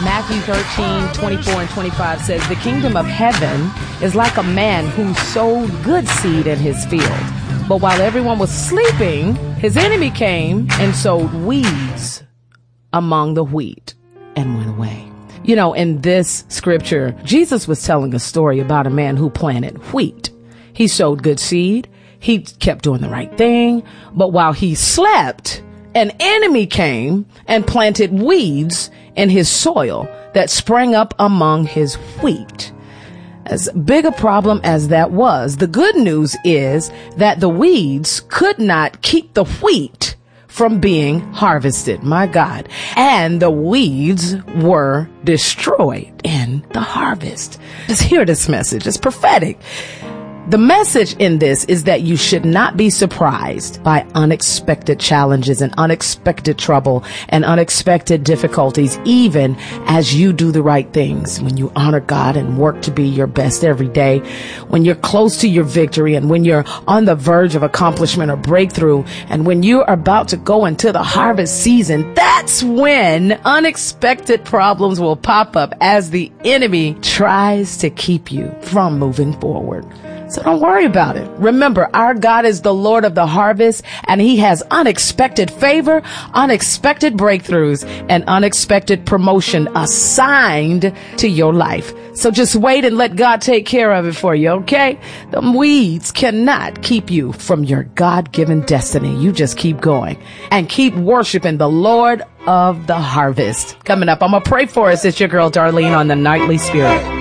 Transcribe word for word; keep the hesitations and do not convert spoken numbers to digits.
Matthew thirteen, twenty-four and twenty-five says, the kingdom of heaven is like a man who sowed good seed in his field. But while everyone was sleeping, his enemy came and sowed weeds among the wheat and went away. You know, in this scripture, Jesus was telling a story about a man who planted wheat. He sowed good seed. He kept doing the right thing. But while he slept, an enemy came and planted weeds in his soil that sprang up among his wheat. As big a problem as that was, the good news is that the weeds could not keep the wheat from being harvested. My God. And the weeds were destroyed in the harvest. Just hear this message. It's prophetic. The message in this is that you should not be surprised by unexpected challenges and unexpected trouble and unexpected difficulties, even as you do the right things. When you honor God and work to be your best every day, when you're close to your victory and when you're on the verge of accomplishment or breakthrough, and when you're about to go into the harvest season, that's when unexpected problems will pop up as the enemy tries to keep you from moving forward. So don't worry about it. Remember, our God is the Lord of the harvest, and he has unexpected favor, unexpected breakthroughs, and unexpected promotion assigned to your life. So just wait and let God take care of it for you, okay? The weeds cannot keep you from your God-given destiny. You just keep going and keep worshiping the Lord of the harvest. Coming up, I'm going to pray for us. It's your girl, Darlene, on the Nightly Spirit.